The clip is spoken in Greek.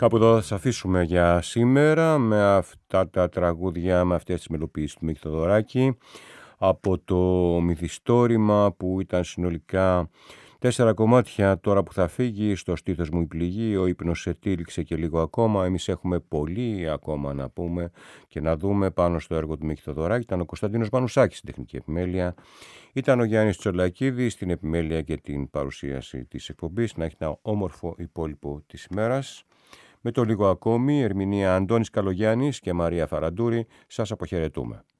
Κάπου εδώ θα σας αφήσουμε για σήμερα με αυτά τα τραγούδια, με αυτές τις μελοποιήσεις του Μίκη Θοδωράκη από το μυθιστόρημα που ήταν συνολικά 4 κομμάτια. Τώρα που θα φύγει, στο στήθος μου η πληγή, ο ύπνος σε τύλιξε και λίγο ακόμα. Εμείς έχουμε πολύ ακόμα να πούμε και να δούμε πάνω στο έργο του Μίκη Θοδωράκη. Ήταν ο Κωνσταντίνος Μανουσάκης στην τεχνική επιμέλεια, ήταν ο Γιάννης Τσολακίδης στην επιμέλεια και την παρουσίαση της εκπομπής. Να έχει ένα όμορφο υπόλοιπο της ημέρας. Με το λίγο ακόμη, ερμηνεία Αντώνης Καλογιάννης και Μαρία Φαραντούρη, σας αποχαιρετούμε.